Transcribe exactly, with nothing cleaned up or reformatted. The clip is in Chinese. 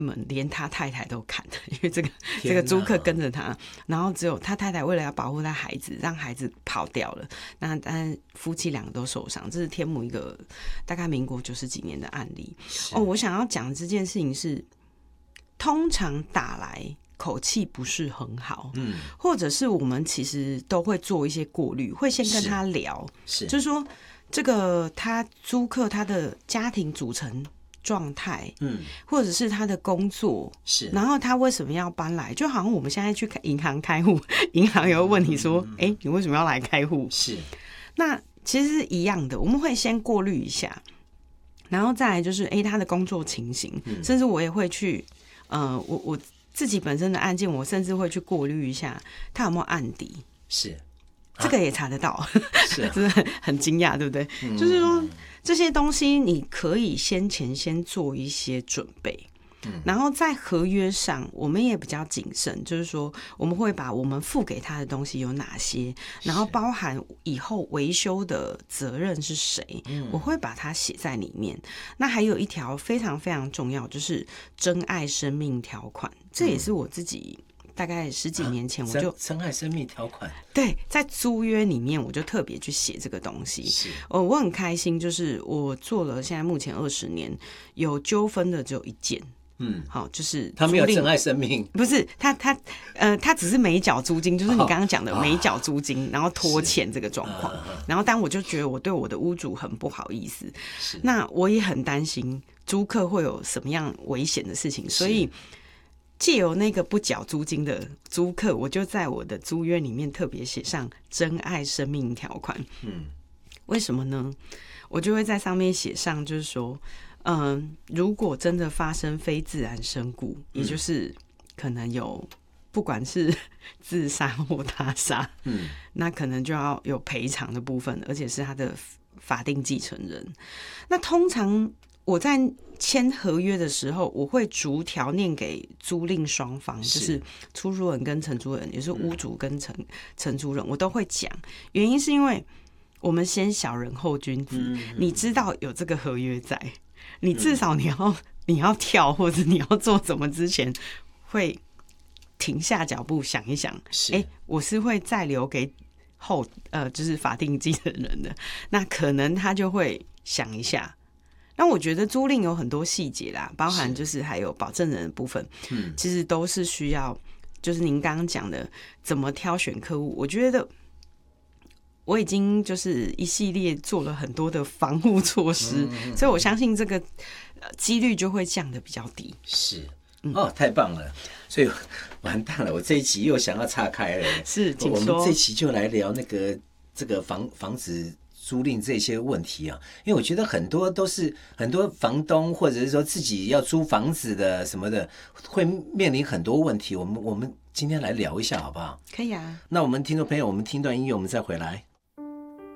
们连他太太都砍了，因为这个这个租客跟着他，然后只有他太太为了要保护他孩子，让孩子跑掉了。那但夫妻两个都受伤，这是天母一个大概民国九十几年的案例。哦，我想要讲这件事情是，通常打来口气不是很好，嗯，或者是我们其实都会做一些过滤，会先跟他聊，是就是说这个他租客他的家庭组成状态，嗯，或者是他的工作是，然后他为什么要搬来？就好像我们现在去银行开户，银行也会问你说，哎、嗯欸，你为什么要来开户？是，那其实是一样的，我们会先过滤一下，然后再来就是，哎、欸，他的工作情形，嗯、甚至我也会去，呃，我我自己本身的案件，我甚至会去过滤一下他有没有案底，是。这个也查得到，是、啊，真的很很惊讶，对不对？嗯、就是说这些东西你可以先前先做一些准备，嗯、然后在合约上我们也比较谨慎，就是说我们会把我们付给他的东西有哪些，然后包含以后维修的责任是谁，嗯、我会把它写在里面。那还有一条非常非常重要，就是珍爱生命条款，这也是我自己。大概十几年前我就珍爱生命条款， 对，在租约里面我就特别去写这个东西。是，呃，我很开心，就是我做了现在目前二十年，有纠纷的只有一件。嗯，好，就是他没有珍爱生命， 不是他他呃他只是没缴租金，就是你刚刚讲的没缴租金，然后拖欠这个状况。然后，但我就觉得我对我的屋主很不好意思，那我也很担心租客会有什么样危险的事情，所以。藉由那个不缴租金的租客，我就在我的租约里面特别写上珍爱生命条款。嗯，为什么呢？我就会在上面写上，就是说，嗯、呃，如果真的发生非自然身故，嗯、也就是可能有不管是自杀或他杀，嗯，那可能就要有赔偿的部分，而且是他的法定继承人。那通常我在签合约的时候，我会逐条念给租赁双方，是就是出租人跟承租人，也是屋主跟承承租人，我都会讲。原因是因为我们先小人后君子，嗯、你知道有这个合约在，你至少你要、嗯、你要跳或者你要做什么之前，会停下脚步想一想，哎、欸，我是会再留给后呃，就是法定继承人的，那可能他就会想一下。那我觉得租赁有很多细节啦，包含就是还有保证人的部分，嗯，其实都是需要，就是您刚刚讲的怎么挑选客户。我觉得我已经就是一系列做了很多的防护措施，嗯、所以我相信这个几率就会降得比较低。 是哦，太棒了！所以完蛋了，我这一期又想要岔开了。 是，请说。 我们这一期就来聊那个这个房房子。租赁这些问题啊，因为我觉得很多都是很多房东或者是说自己要租房子的什么的，会面临很多问题。我们我们今天来聊一下好不好？ 可以啊。 那我们听众朋友，我们听段音乐，我们再回来。